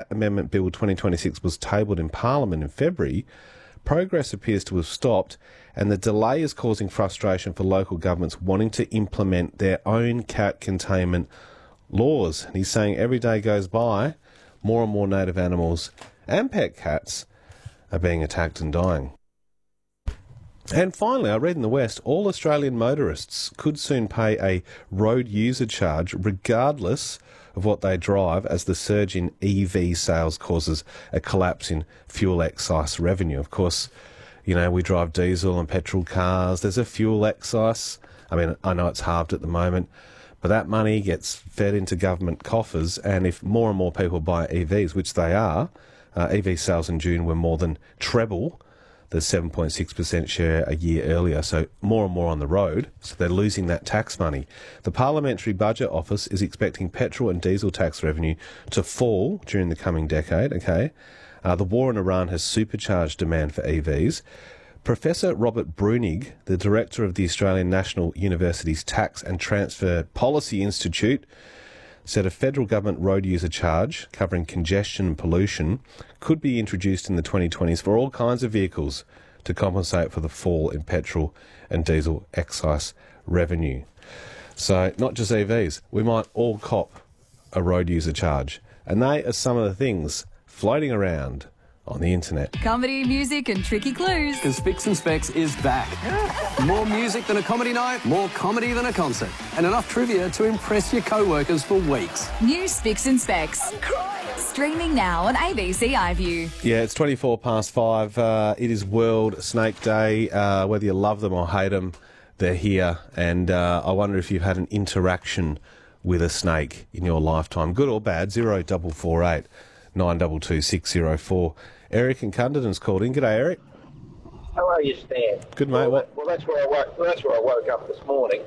Amendment Bill 2026 was tabled in Parliament in February, progress appears to have stopped, and the delay is causing frustration for local governments wanting to implement their own cat containment laws. And he's saying every day goes by, more and more native animals and pet cats are being attacked and dying. And finally, I read in the West, all Australian motorists could soon pay a road user charge regardless of what they drive, as the surge in EV sales causes a collapse in fuel excise revenue. Of course, you know, we drive diesel and petrol cars. There's a fuel excise. I mean, I know it's halved at the moment, but that money gets fed into government coffers, and if more and more people buy EVs, which they are, EV sales in June were more than treble the 7.6% share a year earlier, so more and more on the road, so they're losing that tax money. The Parliamentary Budget Office is expecting petrol and diesel tax revenue to fall during the coming decade, okay? The war in Iran has supercharged demand for EVs. Professor Robert Brunig, the director of the Australian National University's Tax and Transfer Policy Institute, said a federal government road user charge covering congestion and pollution could be introduced in the 2020s for all kinds of vehicles to compensate for the fall in petrol and diesel excise revenue. So not just EVs, we might all cop a road user charge. And they are some of the things floating around on the internet. Comedy, music and tricky clues. Because Spicks and Specs is back. More music than a comedy night, more comedy than a concert, and enough trivia to impress your co-workers for weeks. New Spicks and Specs. Streaming now on ABC iView. Yeah, it's 5:24. It is World Snake Day. Whether you love them or hate them, they're here. And I wonder if you've had an interaction with a snake in your lifetime, good or bad. 0448 922 604. Eric in Cunderden's called in. G'day, Eric. How are you, Stan? Good, mate. Well, that's where I woke up this morning,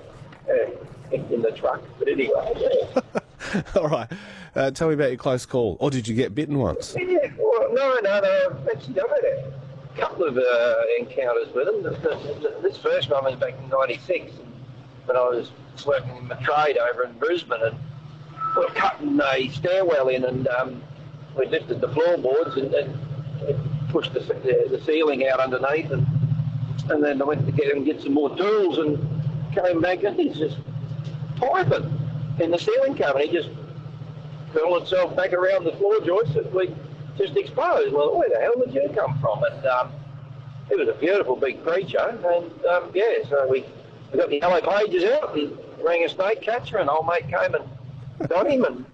in the truck. But anyway. All right. Tell me about your close call. Or did you get bitten once? Yeah, well, no. Actually, I've had a couple of encounters with them. This first one was back in '96 when I was working in my trade over in Brisbane, and we were cutting a stairwell in, and we lifted the floorboards and pushed the ceiling out underneath, and then I went to get some more tools and came back, and he's just piping in the ceiling cavern. He just curled itself back around the floor joists and we just exposed. Well, where the hell did you come from? And it was a beautiful big creature, and so we got the yellow pages out and rang a snake catcher, and old mate came and got him, and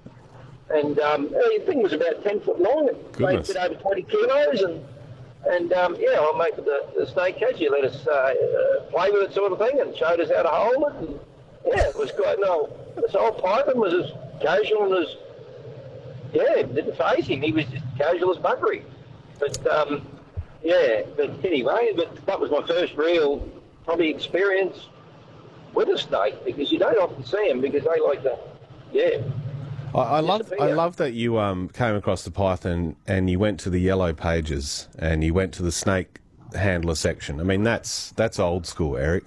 the thing was about 10 foot long. It weighed a bit over 20 kilos, and old mate with the snake catcher let us play with it, sort of thing, and showed us how to hold it. And it was quite this old piping was as casual and as it didn't faze him. He was just casual as buggery. But anyway, that was my first real probably experience with a snake, because you don't often see them because they like to I love that you came across the python and you went to the yellow pages and you went to the snake handler section. I mean, that's old school, Eric.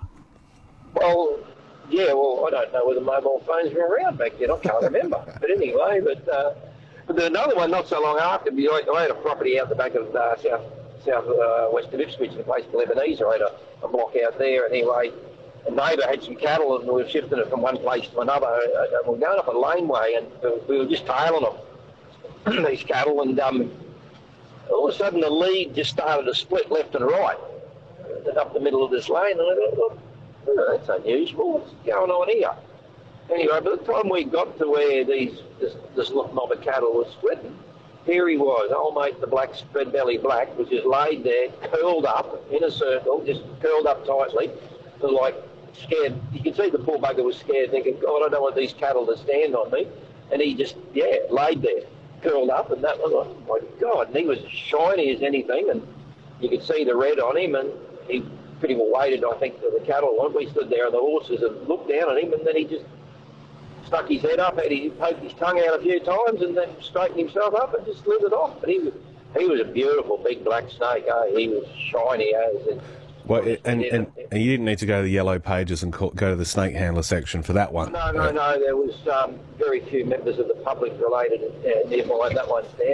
Well, I don't know whether mobile phones were around back then. I can't remember. But anyway, but another one not so long after, I had a property out the back of south west of Ipswich, in a place called Ebenezer. I had a block out there, and anyway, a neighbour had some cattle, and we were shifting it from one place to another. We were going up a laneway, and we were just tailing them, these cattle, and all of a sudden the lead just started to split left and right up the middle of this lane, and I thought, that's unusual. What's going on here? Anyway, by the time we got to where this little mob of cattle was splitting, here he was, old mate, the black, red-belly black, was just laid there, curled up in a circle, just curled up tightly, like scared. You could see the poor bugger was scared, thinking, God, I don't want these cattle to stand on me. And he just, laid there, curled up, and that was, oh my God, and he was as shiny as anything, and you could see the red on him, and he pretty well waited, I think, till the cattle went. We stood there on the horses and looked down at him, and then he just stuck his head up, he poked his tongue out a few times, and then straightened himself up and just lit it off. But he was a beautiful big black snake. He was shiny as. Well, and you didn't need to go to the yellow pages and go to the snake handler section for that one. No. There was very few members of the public related nearby that one stand.